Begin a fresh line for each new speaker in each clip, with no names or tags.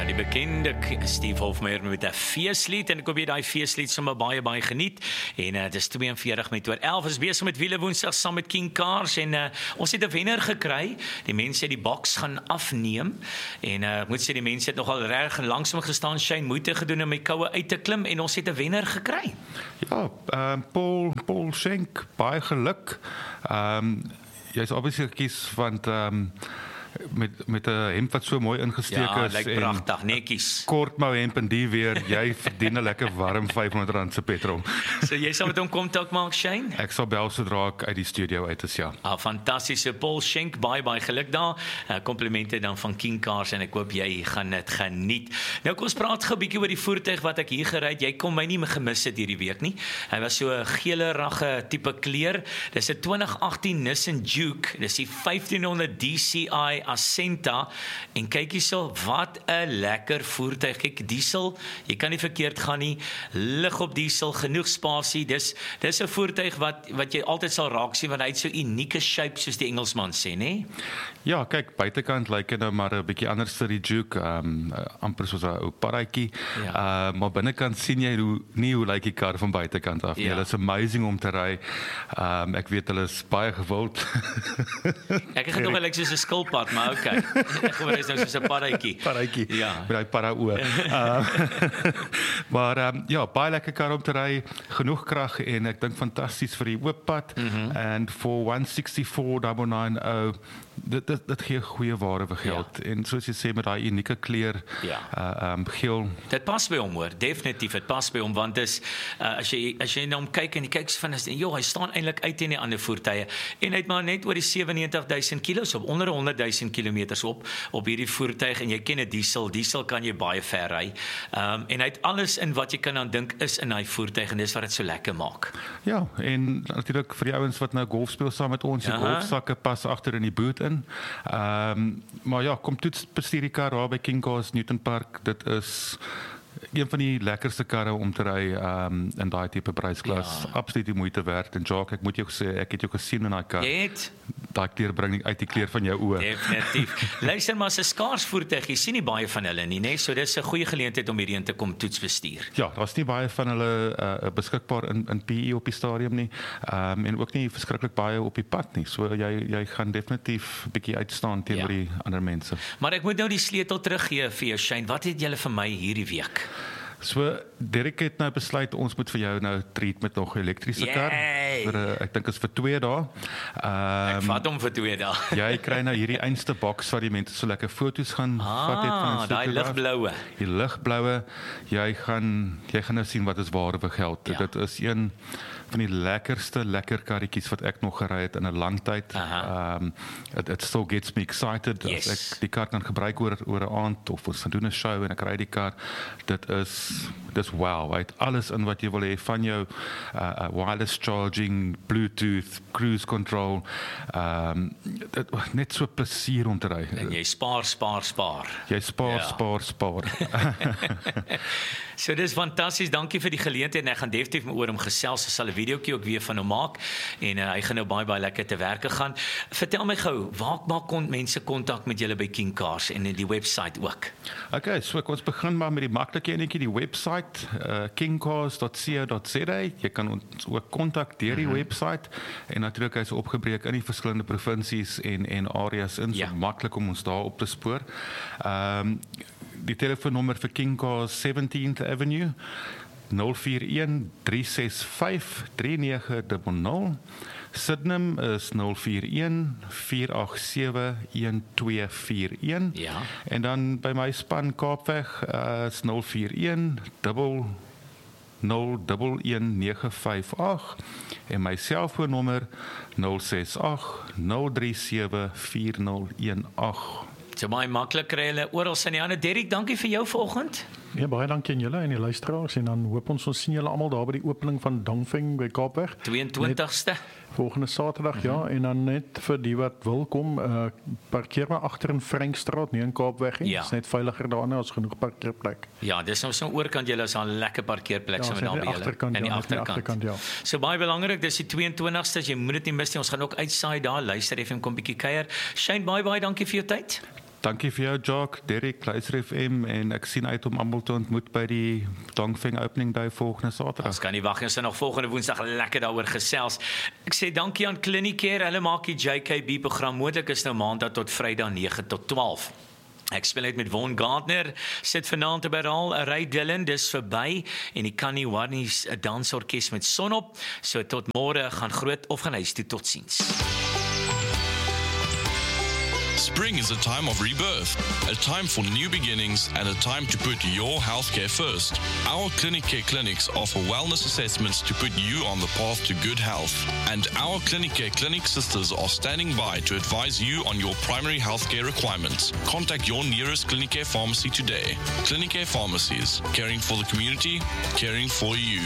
die bekende Steve Hofmeyr met 'n feeslied en ek hoop jy daai feeslied sommer baie geniet. En dit is 42 met oor 11 is besig met wiele Woensdag saam met King Cars en ons het 'n wenner gekry. Die mense het die boks gaan afneem en ek moet sê die mense het nogal reg langsaam gestaan, Shane moeite gedoen om die koue uit te klim en ons het 'n wenner gekry.
Ja, Paul Schenk, baie geluk. Jy is obviously gekies want met 'n hemp wat so mooi ingesteek is.
Ja, lyk pragtig, netjies.
Kortmou hemp en die weer, jy verdien 'n lekker warm R500 se petrol.
So jy sal met hom kontak maak, Shane?
Ek sal bel sodra ek uit die studio uit is, ja.
Fantastiese Paul Schenk, baie geluk daar. Komplimente dan van King Cars en ek hoop jy gaan dit geniet. Nou kom ons praat gou 'n bietjie oor die voertuig wat ek hier gery het. Jy kon my nie gemis het hierdie week nie. Hy was so 'n geelerige tipe kleur. Dis 'n 2018 Nissan Juke. Dis die 1500 DCi Ascenta en kyk hierso, wat 'n lekker voertuig. Kyk, diesel, jy kan nie verkeerd gaan nie. Lig op diesel, genoeg spasie. Dis 'n voertuig wat jy altyd sal raak sien want hy het so unieke shape soos die Engelsman sê, nê?
Ja, kyk, buitekant lyk dit nou maar 'n bietjie anders vir die Juke, amper soos 'n ou parrytjie.
Ja.
Maar binnekant sien jy hoe lyk die kar van buitekant af.
Ja.
Hulle is amazing om te ry. Ek weet hulle is baie gewild.
Ek het nog gelyk soos 'n skilpad, maar okay. Ek hoor hy's nou soos 'n parrytjie.
Parrytjie.
Ja.
Met daai para-oë. Maar ja, baie lekker kar om te ry, genoeg krag en ek dink fantasties vir die oop pad. And for 164,990, dit gee goeie waarde vir geld. En soos jy sê met daai unieke kleur, geel.
Dit pas by hom hoor, definitief, dit pas by hom want dis as jy na hom kyk en jy kyk van hy staan eintlik uit in die ander voertuie en hy het maar net oor die 97,000 kilos op onder 100,000 kilometers op hierdie voertuig en jy ken 'n diesel kan jy baie ver ry. En hy het alles in wat jy kan aan dink is in hy voertuig en dis wat dit so lekker maak.
Ja, en natuurlik vir die ouens wat nou golf speel saam met ons, die golfsakke pas agter in die boot in. Maar ja, kom toets bestuur die kar daar by King Cars Newton Park. Dit is een van die lekkerste karre om te ry in daai tipe prysklas. Ja. Absoluut die moeite werd. En Jacques, ek moet jou sê, ek het jou gesien in daai kar. Daai kleur bring uit die kleur van jou oë.
Definitief. Luister maar, 'n skaars voertuig, jy sien nie baie van hulle nie, né? So dis 'n goeie geleentheid om hierdie een te kom toets bestuur.
Ja, daar's nie baie van hulle beskikbaar in PE op die stadium nie. En ook nie verskriklik baie op die pad nie. So jy gaan definitief 'n bietjie uitstaan teenoor die ander mense.
Maar ek moet nou die sleutel teruggee vir jou, Shane. Wat het julle vir my hierdie week?
So Derek het nou besluit ons moet vir jou nou treat met nog 'n elektriese kar. Ek dink is vir 2 dae.
Ek vat hom vir 2 dae.
Jy kry nou hierdie einste boks wat die mense so lekker foto's gaan vat het van
daai ligbloue.
Die ligbloue, jy gaan nou sien wat is waarde vir geld. Ja. Dit is een van die lekkerste lekker karretjies wat ek nog gery het in 'n lang tyd. It still gets me excited as ek die kar kan gebruik oor 'n aand of ons gaan doen 'n show en ek ry die kar. Dis wow, right? Alles in wat jy wil hê van jou wireless charging, Bluetooth, cruise control. Net so plesier om te ry.
En jy spaar.
Jy spaar.
So dis fantasties, dankie vir die geleentheid en ek gaan definitief oor hom gesels, ek sal 'n videoetjie ook weer van hom maak en hy gaan nou baie lekker te werke gaan. Vertel my gou, waar maak mense kontak met julle by King Cars en die website ook?
Okay, so ons begin maar met die maklike enetjie, die website, kingcars.co.za. Jy kan ons ook kontak deur die website en natuurlik hy's opgebreek in die verskillende provinsies en areas in, so maklik om ons daar op te spoor. Die telefoonnommer vir King Cars 17th Avenue 041 365 3900. Sydenham is 041 487 1241.
Ja.
En dan by my span Kaapweg is 041 011 en my selfoonnommer 068 037 4018.
So baie maklik kry hulle oral in die hande. Derek, dankie vir jou vanoggend.
Ja, baie dankie aan julle en die luisteraars en dan hoop ons sien julle almal daar by die opening van Dongfeng by Kaapweg.
22ste.
Volgende Saterdag, ja, en dan net vir die wat wil kom, parkeer maar agter in Frankstraat, nie in Kaapweg nie. Dis net veiliger daar, ons genoeg parkeerplek.
Ja, dis nou so oorkant julle is 'n lekker parkeerplek so met daar by julle.
In die agterkant, ja.
So baie belangrik, dis die 22ste, jy moet dit nie mis nie. Ons gaan ook uitsaai daar, luister FM kom bietjie kuier. Shane, baie dankie vir jou tyd.
Dankie vir jou, Jock, Derek, Luister FM en ek sien uit om almal te ontmoet by die Dongfeng Opening Day volgende Saterdag.
Ons kan nie wag, ons sal nog volgende Woensdag lekker daaroor gesels. Ek sê dankie aan Clinicare, hulle maak die JKB program moontlik, is nou Maandag tot Vrydag 9 tot 12. Ek speel uit met Von Gardner, sit vanaand by Raal, Ray Dillon, dis verby, en die Connie Warnie's dansorkes met Sonop, so tot môre, gaan groot of gaan huis toe, totsiens.
Spring is a time of rebirth, a time for new beginnings and a time to put your healthcare first. Our Clinicare clinics offer wellness assessments to put you on the path to good health. And our Clinicare clinic sisters are standing by to advise you on your primary healthcare requirements. Contact your nearest Clinicare pharmacy today. Clinicare Pharmacies, caring for the community, caring for you.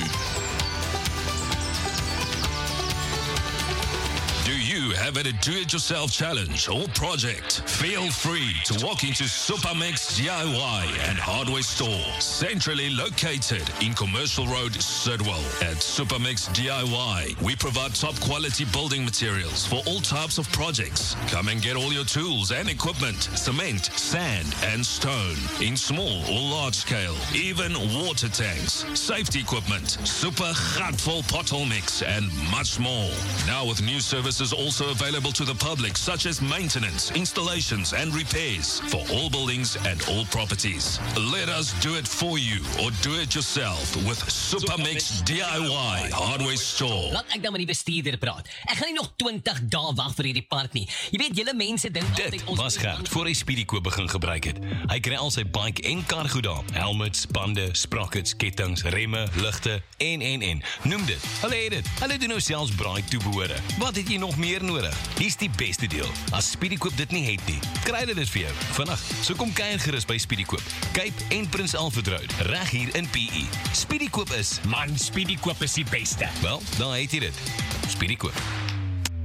Do you have a do-it-yourself challenge or project? Feel free to walk into Supermix DIY and Hardware Store, centrally located in Commercial Road, Sidwell. At Supermix DIY, we provide top-quality building materials for all types of projects. Come and get all your tools and equipment, cement, sand, and stone, in small or large scale, even water tanks, safety equipment, super gatvol pothole mix, and much more. Now with new services also available to the public, such as maintenance, installations, and repairs for all buildings and all properties. Let us do it for you or do it yourself with Supermix DIY Hardware Store.
Laat ek dan met die bestuurder praat. Ek gaan nie nog 20 dae wag vir hierdie part nie. Jy weet, julle mense dink
Dit was Gert voor hy Speedykoop begin gebruik het. Hy kry al sy bike en kar goed daar. Helmets, bande, sprockets, kettings, remme, ligte en. Noem dit. Hulle het dit. Hulle doen nou selfs braai toebehore. Wat het jy nog meer nodig? Hier's die beste deel. As Speedykoop dit nie het nie, kry hulle dit vir jou vandag. So kom kuier gerus by Speedykoop. Cape en Prins Alfred Road, reg hier in PE. Speedykoop is
Man, Speedykoop is die beste.
Wel, dan het jy dit. Speedykoop.